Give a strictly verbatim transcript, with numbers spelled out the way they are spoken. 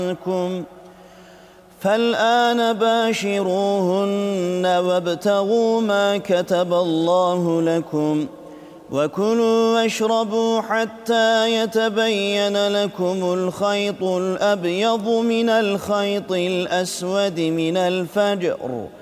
عنكم فالآن باشروهن وابتغوا ما كتب الله لكم وكلوا واشربوا حتى يتبين لكم الخيط الأبيض من الخيط الأسود من الفجر